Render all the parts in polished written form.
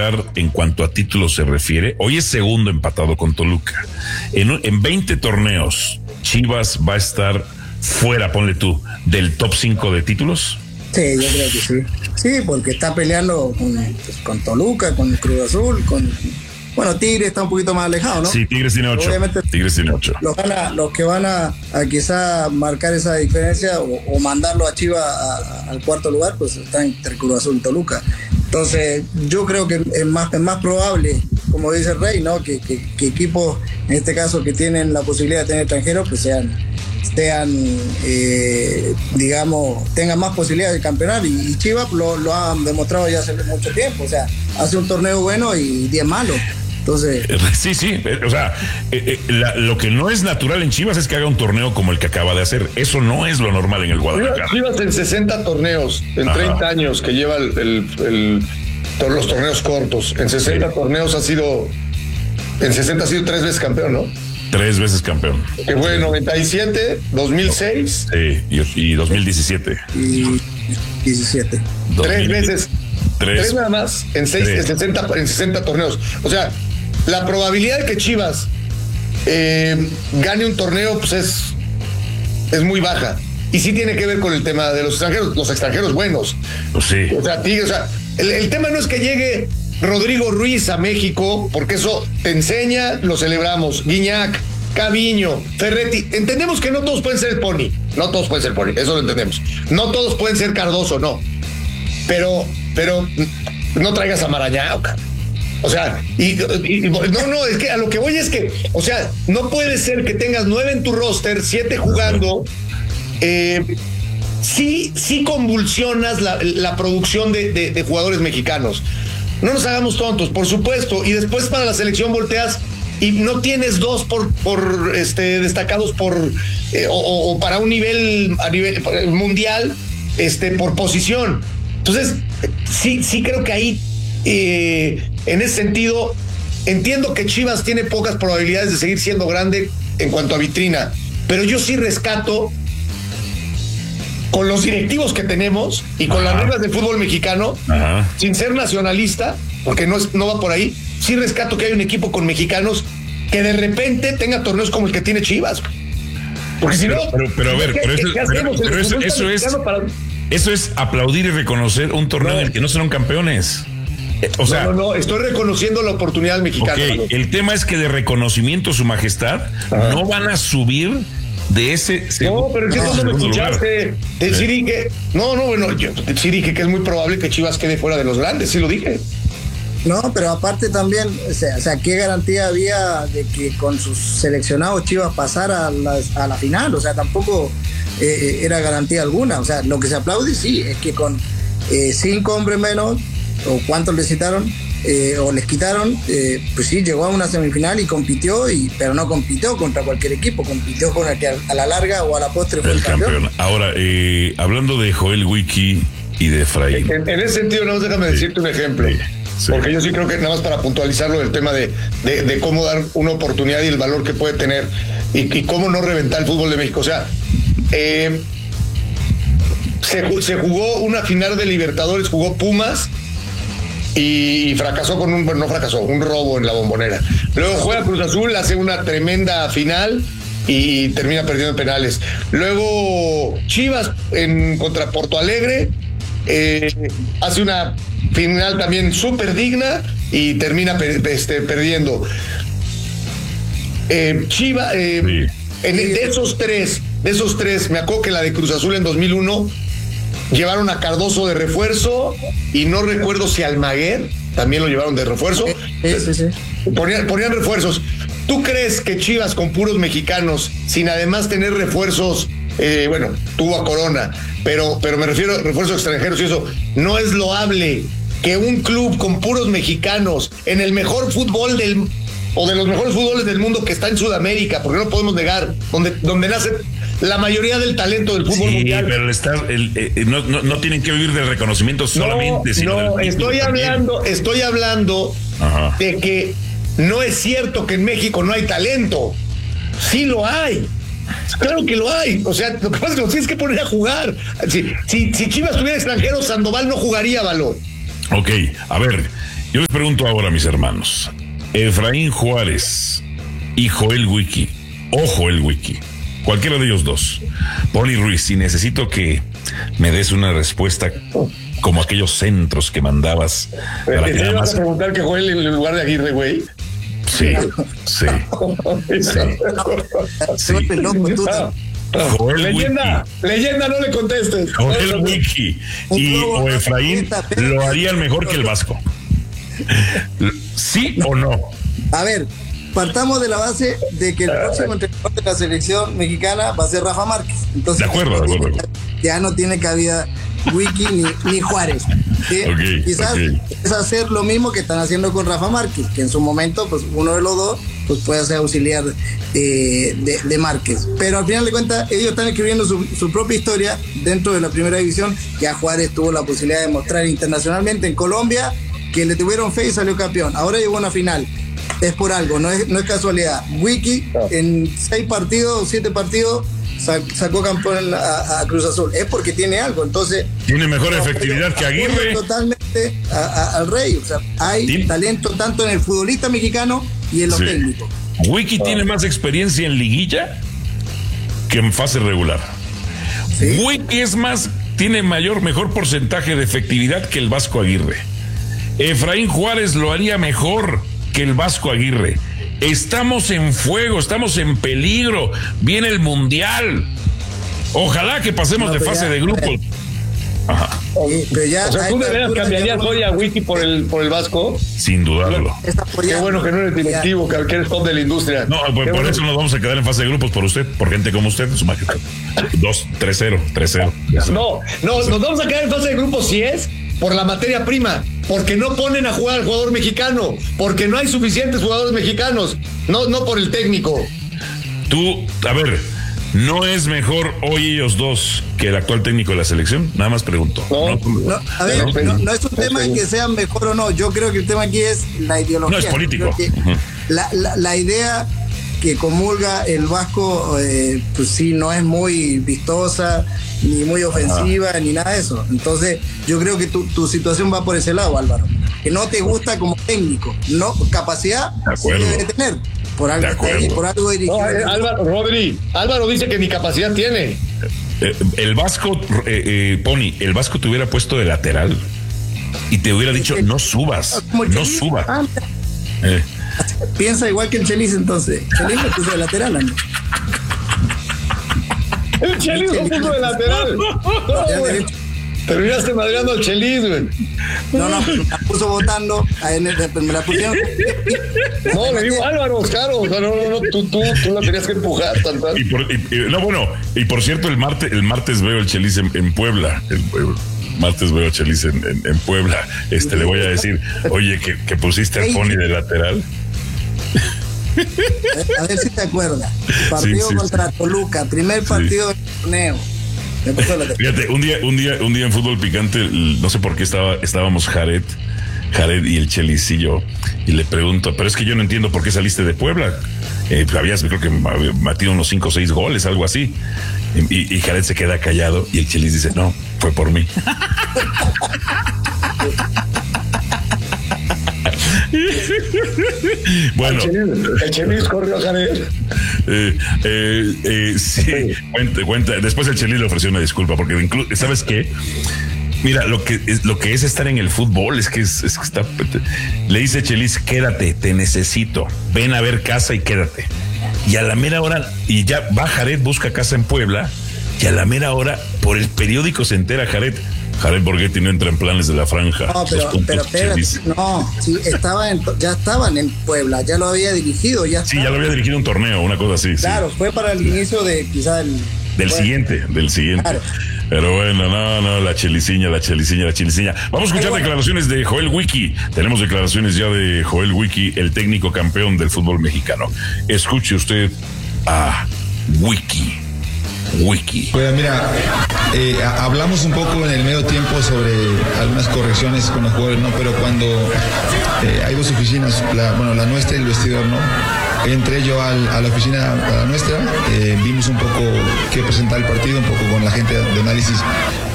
estar en cuanto a títulos se refiere. Hoy es segundo empatado con Toluca. En 20 torneos, Chivas va a estar fuera, ponle tú, del top 5 de títulos. Sí, yo creo que sí. Sí, porque está peleando con Toluca, con Cruz Azul, bueno, Tigres está un poquito más alejado, ¿no? Sí, Tigres tiene 8. Obviamente, Tigres tiene 8. Los que van a quizá marcar esa diferencia o mandarlo a Chivas al cuarto lugar, pues está entre Cruz Azul y Toluca. Entonces, yo creo que es más probable, como dice el Rey, ¿no? Que equipos, en este caso, que tienen la posibilidad de tener extranjeros, pues digamos, tengan más posibilidades de campeonar, y Chivas lo ha demostrado ya hace mucho tiempo. O sea, hace un torneo bueno y 10 malos. Entonces, sí, o sea, lo que no es natural en Chivas es que haga un torneo como el que acaba de hacer. Eso no es lo normal en el Guadalajara. Chivas en 60 torneos, en 30 años que lleva los torneos cortos, en 60 torneos ha sido 3 veces campeón, ¿no? 3 veces campeón. Que fue 97, 2006. Sí, y 2017. Y 17. 3 veces. 3 nada más en 60 torneos. O sea, la probabilidad de que Chivas gane un torneo pues es muy baja. Y sí tiene que ver con el tema de los extranjeros buenos. Pues sí. O sea, el tema no es que llegue Rodrigo Ruiz a México, porque eso te enseña, lo celebramos. Guiñac, Caviño, Ferretti. Entendemos que no todos pueden ser el Pony. No todos pueden ser Pony, eso lo entendemos. No todos pueden ser Cardoso, no. Pero no traigas a Marañao, cara. O sea, no, es que a lo que voy es que, o sea, no puede ser que tengas 9 en tu roster, 7 jugando. Sí convulsionas la producción de jugadores mexicanos. No nos hagamos tontos, por supuesto. Y después para la selección volteas y no tienes 2 por destacados o para un nivel a nivel mundial por posición. Entonces, sí creo que ahí, en ese sentido, entiendo que Chivas tiene pocas probabilidades de seguir siendo grande en cuanto a vitrina, pero yo sí rescato, con los directivos que tenemos y con las reglas del fútbol mexicano, sin ser nacionalista, porque no va por ahí, sí rescato que hay un equipo con mexicanos que de repente tenga torneos como el que tiene Chivas. Porque si no, pero a ver, eso es aplaudir y reconocer un torneo en el que no serán campeones. O sea, no, estoy reconociendo la oportunidad mexicana. Okay, el tema es que de reconocimiento su majestad no van a subir de ese. No, pero es que no me escuchaste. Sí dije, yo sí dije que es muy probable que Chivas quede fuera de los grandes, sí lo dije. No, pero aparte también, o sea, ¿qué garantía había de que con sus seleccionados Chivas pasara a la final? O sea, tampoco era garantía alguna. O sea, lo que se aplaude sí es que con 5 hombres menos, o cuántos les quitaron, o les quitaron, pues sí, llegó a una semifinal y compitió, pero no compitió contra cualquier equipo, compitió con el que a la larga o a la postre fue el campeón. Ahora, hablando de Joel Wiki y de Efraín. En ese sentido, déjame decirte un ejemplo. Sí. Porque yo sí creo que nada más para puntualizarlo del tema de cómo dar una oportunidad y el valor que puede tener y cómo no reventar el fútbol de México. O sea, se jugó una final de Libertadores, jugó Pumas y fracasó con un robo en la Bombonera. Luego juega Cruz Azul, hace una tremenda final y termina perdiendo penales. Luego Chivas contra Porto Alegre hace una final también súper digna y termina perdiendo. Chivas, de esos tres, me acuerdo que la de Cruz Azul en 2001 llevaron a Cardoso de refuerzo y no recuerdo si Almaguer también lo llevaron de refuerzo. Sí. Ponían refuerzos. ¿Tú crees que Chivas con puros mexicanos, sin además tener refuerzos, tuvo a Corona, pero me refiero a refuerzos extranjeros y eso, no es loable que un club con puros mexicanos en el mejor fútbol o de los mejores fútboles del mundo que está en Sudamérica, porque no podemos negar, donde nace la mayoría del talento del fútbol mundial. Pero no tienen que vivir del reconocimiento solamente. Estoy hablando de que no es cierto que en México no hay talento. Sí lo hay. Claro que lo hay. O sea, lo que pasa es que lo tienes que poner a jugar. Si Chivas tuviera extranjeros, Sandoval no jugaría, Valor. Ok, a ver, Yo les pregunto ahora, mis hermanos, Efraín Juárez y Joel Wiki, o Joel Wiki, cualquiera de ellos dos, Poli Ruiz, y necesito que me des una respuesta como aquellos centros que mandabas. ¿Te vas a preguntar que Joel en lugar de Aguirre, güey? Sí. Joel leyenda, no le contestes. Joel Wiki o Efraín lo harían mejor que el Vasco. ¿Sí o no? A ver, partamos de la base de que el próximo entrenador de la selección mexicana va a ser Rafa Márquez. Entonces, de acuerdo. Ya no tiene cabida Wiki ni Juárez. ¿Sí? Quizás es hacer lo mismo que están haciendo con Rafa Márquez, que en su momento, pues uno de los dos pues puede ser auxiliar de Márquez. Pero al final de cuentas, ellos están escribiendo su propia historia dentro de la primera división. Ya Juárez tuvo la posibilidad de mostrar internacionalmente en Colombia que le tuvieron fe y salió campeón. Ahora llegó a una final. Es por algo, no es casualidad. Wiki en 7 partidos sacó campeón a Cruz Azul. Es porque tiene algo. Entonces tiene mejor efectividad que Aguirre. Totalmente al Rey. O sea, hay talento tanto en el futbolista mexicano y en los técnicos. Wiki tiene más experiencia en liguilla que en fase regular. ¿Sí? Wiki tiene mejor porcentaje de efectividad que el Vasco Aguirre. Efraín Juárez lo haría mejor que el Vasco Aguirre. Estamos en fuego, estamos en peligro. Viene el Mundial. Ojalá que pasemos de fase de grupos. Ajá. O sea, ¿tú de veras cambiarías hoy a Wiki por el Vasco? Sin dudarlo. Qué bueno que no eres directivo, que eres top de la industria. No, por eso nos vamos a quedar en fase de grupos por usted, por gente como usted, su majestad. 3-0. No, nos vamos a quedar en fase de grupos si es por la materia prima, porque no ponen a jugar al jugador mexicano, porque no hay suficientes jugadores mexicanos, no por el técnico. A ver, ¿no es mejor hoy ellos dos que el actual técnico de la selección? Nada más pregunto. No es un tema de que sean mejor o no. Yo creo que el tema aquí es la ideología. No es político. La idea que comulga el Vasco, pues sí, no es muy vistosa, ni muy ofensiva, ni nada de eso. Entonces, yo creo que tu situación va por ese lado, Álvaro. Que no te gusta como técnico, no, capacidad sí debe tener. Por algo dirigido. Álvaro dice que ni capacidad tiene. El Vasco, Pony, el Vasco te hubiera puesto de lateral y te hubiera dicho, no subas. Piensa igual que el Chelis, entonces. Chelis lo puso de lateral, ¿no? El Chelis lo puso de lateral. Terminaste madreando al Chelis, güey. No, me la puso votando. Me la pusieron. No, le digo Álvaro, claro. No, tú la tenías que empujar. Y por cierto, el martes veo el Chelis en Puebla. Martes veo a Chelis en Puebla. Le voy a decir, oye, que pusiste al Pony de lateral. A ver si te acuerdas. Partido contra Toluca, primer partido del torneo. Fíjate, un día en Fútbol Picante, no sé por qué estábamos Jared y el Chelis y yo, y le pregunto, pero es que yo no entiendo por qué saliste de Puebla. Creo que metido unos 5 o 6 goles, algo así. Y Jared se queda callado y el Chelis dice, no, fue por mí. Bueno, el Chelis corrió a Jared. Sí, cuenta. Después el Chelis le ofreció una disculpa porque ¿sabes qué? Mira, lo que es estar en el fútbol es que está. Le dice Chelis, quédate, te necesito, ven a ver casa y quédate. Y a la mera hora, y ya va Jared, busca casa en Puebla, y a la mera hora, por el periódico se entera Jared Borghetti no entra en planes de la franja. No, pero espérate, sí, ya estaban en Puebla, ya lo había dirigido. Ya lo había dirigido un torneo, una cosa así. Claro, fue para el inicio de quizá del siguiente. Claro. Pero bueno, no, la cheliciña. Vamos a escuchar declaraciones de Joel Wiki. Tenemos declaraciones ya de Joel Wiki, el técnico campeón del fútbol mexicano. Escuche usted a Wiki. Pues mira, hablamos un poco en el medio tiempo sobre algunas correcciones con los jugadores, ¿no? Pero cuando hay dos oficinas, la nuestra y el vestidor, ¿no? Entré yo a la oficina, a la nuestra, vimos un poco qué presentar el partido, un poco con la gente de análisis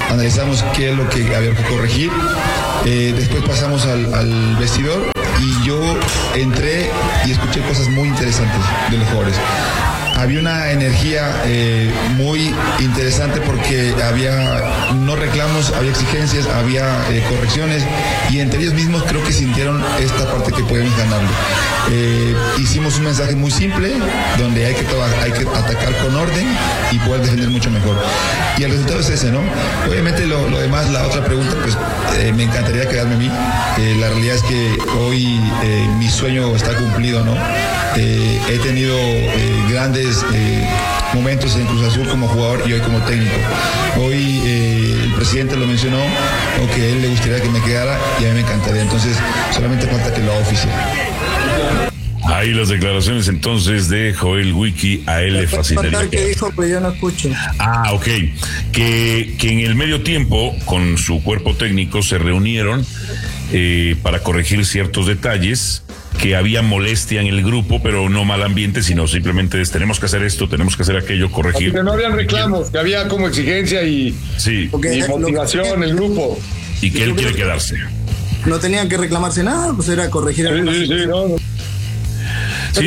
analizamos qué es lo que había que corregir. Después pasamos al vestidor y yo entré y escuché cosas muy interesantes de los jugadores. Había una energía muy interesante porque había no reclamos, había exigencias, había correcciones y entre ellos mismos creo que sintieron esta parte que podemos ganarlo. Hicimos un mensaje muy simple donde hay que atacar con orden y poder defender mucho mejor. Y el resultado es ese, ¿no? Obviamente lo demás, la otra pregunta, pues me encantaría quedarme a mí. La realidad es que hoy mi sueño está cumplido, ¿no? He tenido grandes momentos en Cruz Azul como jugador y hoy como técnico. Hoy el presidente lo mencionó, o que a él le gustaría que me quedara y a mí me encantaría. Entonces solamente falta que lo haga oficial. Ahí las declaraciones entonces de Joel Wiki a él le fascinaría. ¿Qué dijo? Pues yo no escucho. Ok. Que en el medio tiempo con su cuerpo técnico se reunieron para corregir ciertos detalles, que había molestia en el grupo, pero no mal ambiente, sino simplemente tenemos que hacer esto, tenemos que hacer aquello, corregir. Que no habían reclamos, que había como exigencia y motivación en el grupo. Y que él quiere quedarse. No tenían que reclamarse nada, pues era corregir algunas cosas. Sí,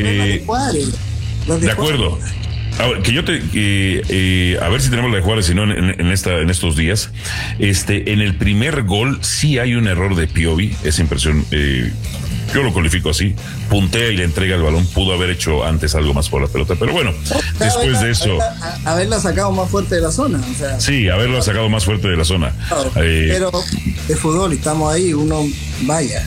de acuerdo. A ver, a ver si tenemos la de Juárez, si no en estos días. En el primer gol sí hay un error de Piovi, esa impresión. Yo lo califico así, puntea y le entrega el balón, pudo haber hecho antes algo más por la pelota, pero bueno, después de eso... Haberla sacado más fuerte de la zona. O sea, sí, haberla sacado más fuerte de la zona. Claro, pero de fútbol, y estamos ahí, uno vaya.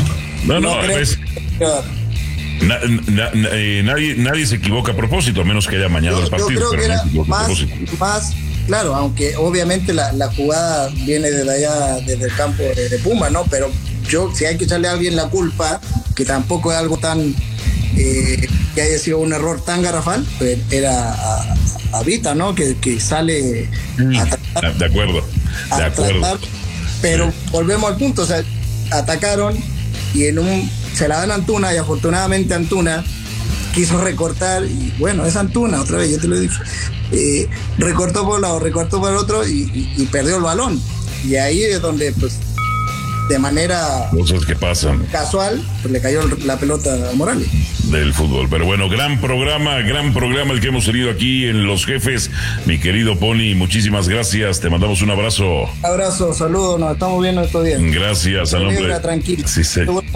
Nadie se equivoca a propósito, a menos que haya mañado el partido. Yo creo que era más, claro, aunque obviamente la jugada viene desde allá, desde el campo de Puma, ¿no? Pero si hay que echarle a alguien la culpa, que tampoco es algo tan que haya sido un error tan garrafal, pues era a Vita, ¿no? Que sale a tratar, de acuerdo. Tratar, pero volvemos al punto, o sea, atacaron y se la dan a Antuna, y afortunadamente Antuna quiso recortar, y bueno, es Antuna, otra vez, yo te lo dije, recortó por un lado, recortó por el otro y perdió el balón, y ahí es donde pues de manera cosas que pasan casual, pues le cayó la pelota a Morales del fútbol. Pero bueno, gran programa el que hemos tenido aquí en Los Jefes, mi querido Pony, muchísimas gracias, te mandamos un abrazo, saludos, nos estamos viendo estos días. Gracias, a nombre. Tranquilo, sí.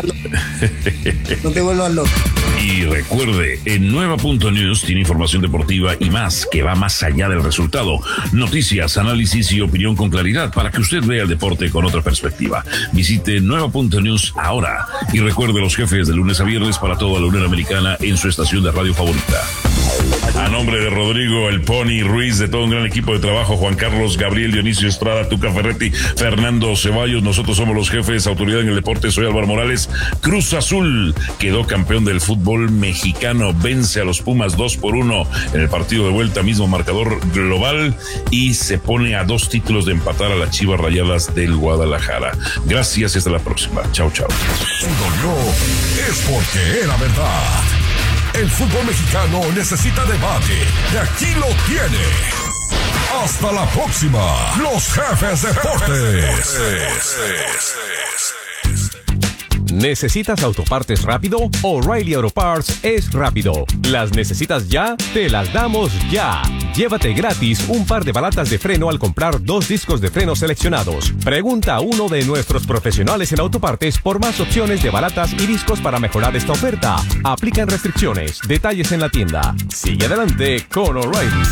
No te vuelvas loco. Y recuerde, en Nueva.News tiene información deportiva y más, que va más allá del resultado. Noticias, análisis y opinión con claridad para que usted vea el deporte con otra perspectiva. Visite Nueva.News ahora y recuerde Los Jefes de lunes a viernes para toda la Unión Americana en su estación de radio favorita. A nombre de Rodrigo, el Pony Ruiz, de todo un gran equipo de trabajo, Juan Carlos, Gabriel, Dionisio Estrada, Tuca Ferretti, Fernando Ceballos, nosotros somos Los Jefes, autoridad en el deporte, soy Álvaro Morales. Cruz Azul quedó campeón del fútbol mexicano, vence a los Pumas 2-1 en el partido de vuelta, mismo marcador global, y se pone a 2 títulos de empatar a las Chivas Rayadas del Guadalajara. Gracias y hasta la próxima. Chao. Es porque era verdad. El fútbol mexicano necesita debate y aquí lo tiene. Hasta la próxima. Los Jefes Deportes. ¿Necesitas autopartes rápido? O'Reilly Auto Parts es rápido. ¿Las necesitas ya? Te las damos ya. Llévate gratis un par de balatas de freno al comprar 2 discos de freno seleccionados. Pregunta a uno de nuestros profesionales en autopartes por más opciones de balatas y discos para mejorar esta oferta. Aplican restricciones. Detalles en la tienda. Sigue adelante con O'Reilly.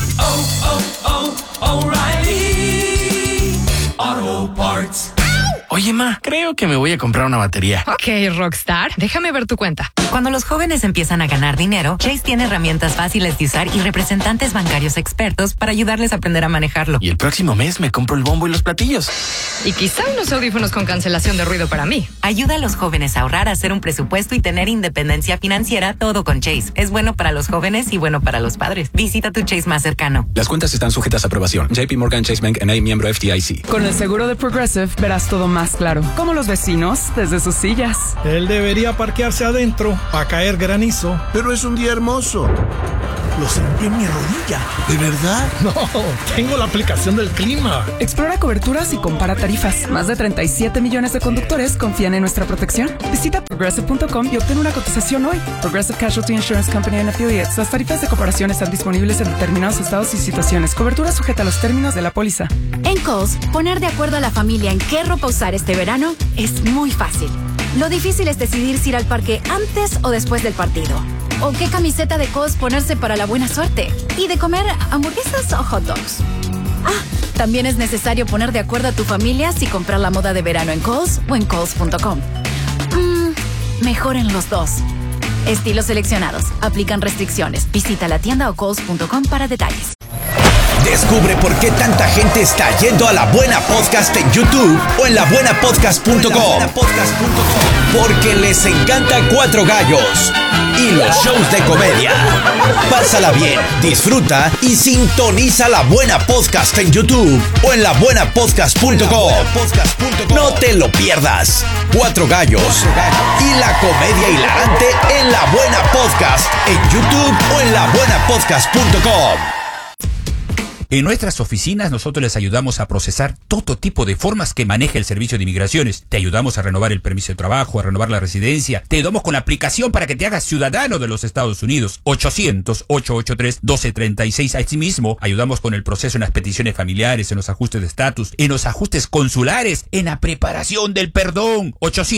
O'Reilly Auto Parts. Oye, ma, creo que me voy a comprar una batería. Ok, Rockstar, déjame ver tu cuenta. Cuando los jóvenes empiezan a ganar dinero, Chase tiene herramientas fáciles de usar y representantes bancarios expertos para ayudarles a aprender a manejarlo. Y el próximo mes me compro el bombo y los platillos. Y quizá unos audífonos con cancelación de ruido para mí. Ayuda a los jóvenes a ahorrar, a hacer un presupuesto y tener independencia financiera, todo con Chase. Es bueno para los jóvenes y bueno para los padres. Visita tu Chase más cercano. Las cuentas están sujetas a aprobación. JP Morgan Chase Bank N.A., miembro FDIC. Con el seguro de Progressive verás todo más claro. Como los vecinos desde sus sillas. Él debería parquearse adentro para caer granizo. Pero es un día hermoso. Lo sentí en mi rodilla. ¿De verdad? No, tengo la aplicación del clima. Explora coberturas y compara tarifas. Más de 37 millones de conductores confían en nuestra protección. Visita Progressive.com y obtén una cotización hoy. Progressive Casualty Insurance Company and Affiliates. Las tarifas de comparación están disponibles en determinados estados y situaciones. Cobertura sujeta a los términos de la póliza. En Kohl's, poner de acuerdo a la familia en qué ropa usar este verano es muy fácil. Lo difícil es decidir si ir al parque antes o después del partido. O qué camiseta de Kohl's ponerse para la buena suerte. Y de comer hamburguesas o hot dogs. También es necesario poner de acuerdo a tu familia si comprar la moda de verano en Kohl's o en Kohl's.com. Mejor en los dos. Estilos seleccionados. Aplican restricciones. Visita la tienda o Kohl's.com para detalles. Descubre por qué tanta gente está yendo a La Buena Podcast en YouTube o en labuenapodcast.com. Porque les encanta Cuatro Gallos y los shows de comedia. Pásala bien, disfruta y sintoniza La Buena Podcast en YouTube o en labuenapodcast.com. No te lo pierdas. Cuatro Gallos y la comedia hilarante en La Buena Podcast en YouTube o en labuenapodcast.com. En nuestras oficinas nosotros les ayudamos a procesar todo tipo de formas que maneja el Servicio de Inmigraciones. Te ayudamos a renovar el permiso de trabajo, a renovar la residencia. Te ayudamos con la aplicación para que te hagas ciudadano de los Estados Unidos. 800-883-1236. Asimismo, ayudamos con el proceso en las peticiones familiares, en los ajustes de estatus, en los ajustes consulares, en la preparación del perdón.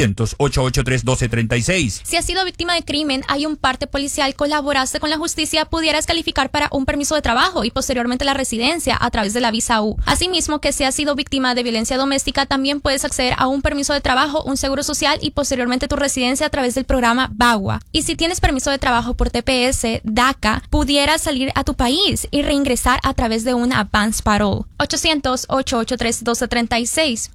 800-883-1236. Si has sido víctima de crimen, hay un parte policial, colaboraste con la justicia, pudieras calificar para un permiso de trabajo y posteriormente la residencia a través de la visa U. Asimismo, que si has sido víctima de violencia doméstica, también puedes acceder a un permiso de trabajo, un seguro social y posteriormente tu residencia a través del programa VAWA. Y si tienes permiso de trabajo por TPS, DACA, pudieras salir a tu país y reingresar a través de un advance parole. 800-883-1236.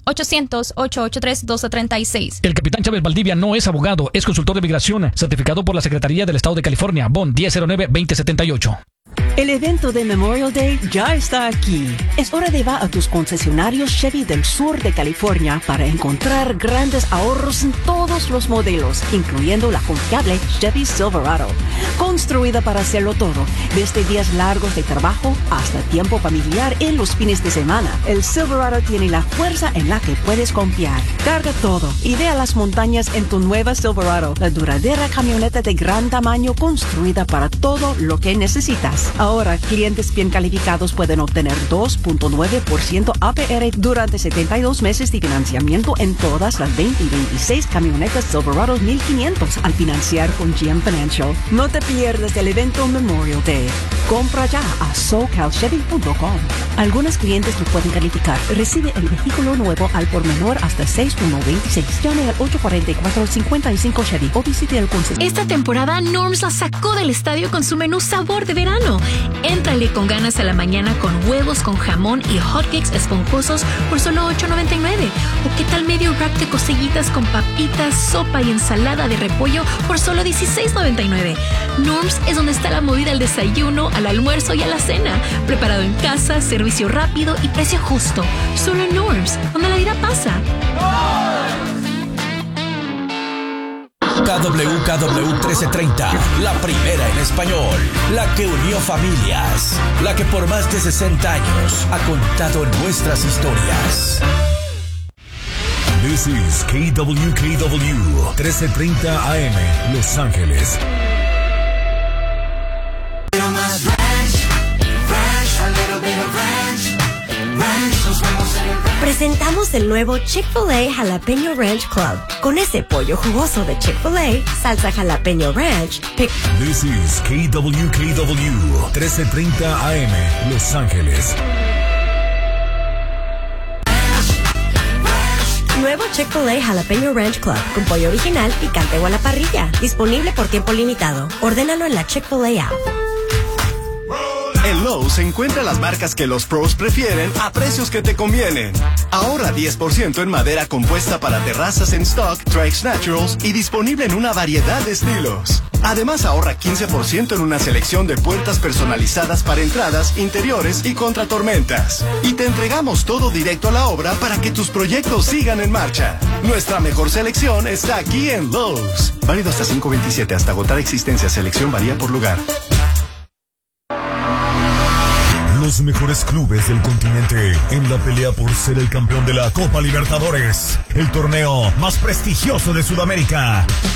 800-883-1236. El capitán Chávez Valdivia no es abogado, es consultor de migración, certificado por la Secretaría del Estado de California, BON 1009-2078. El evento de Memorial Day ya está aquí. Es hora de ir a tus concesionarios Chevy del sur de California para encontrar grandes ahorros en todos los modelos, incluyendo la confiable Chevy Silverado. Construida para hacerlo todo, desde días largos de trabajo hasta tiempo familiar en los fines de semana. El Silverado tiene la fuerza en la que puedes confiar. Carga todo y ve a las montañas en tu nueva Silverado, la duradera camioneta de gran tamaño construida para todo lo que necesitas. Ahora, clientes bien calificados pueden obtener 2.9% APR durante 72 meses de financiamiento en todas las 20 y 26 camionetas Silverado 1500 al financiar con GM Financial. No te pierdas el evento Memorial Day. Compra ya a SoCalChevy.com. Algunos clientes lo pueden calificar. Recibe el vehículo nuevo al por menor hasta 6.26. Llame al 844-55 Chevy o visite el concesionario. Esta temporada Norms la sacó del estadio con su menú sabor de verano. Éntrale con ganas a la mañana con huevos con jamón y hotcakes esponjosos por solo $8.99. O qué tal medio rack de costillitas con papitas, sopa y ensalada de repollo por solo $16.99. Norms es donde está la movida al desayuno, al almuerzo y a la cena. Preparado en casa, servicio rápido y precio justo. Solo en Norms, donde la vida pasa. KWKW 1330, la primera en español, la que unió familias, la que por más de 60 años ha contado nuestras historias. This is KWKW 1330 AM, Los Ángeles. Presentamos el nuevo Chick-fil-A Jalapeño Ranch Club. Con ese pollo jugoso de Chick-fil-A, salsa jalapeño ranch. This is KWKW 1330 AM, Los Ángeles. Nuevo Chick-fil-A Jalapeño Ranch Club con pollo original, picante o a la parrilla. Disponible por tiempo limitado. Ordénalo en la Chick-fil-A app. En Lowe's encuentra las marcas que los pros prefieren a precios que te convienen. Ahorra 10% en madera compuesta para terrazas en stock, Trex Naturals y disponible en una variedad de estilos. Además ahorra 15% en una selección de puertas personalizadas para entradas, interiores y contra tormentas. Y te entregamos todo directo a la obra para que tus proyectos sigan en marcha. Nuestra mejor selección está aquí en Lowe's. Válido hasta 5/27, hasta agotar existencia. Selección varía por lugar. los mejores clubes del continente en la pelea por ser el campeón de la Copa Libertadores, el torneo más prestigioso de Sudamérica.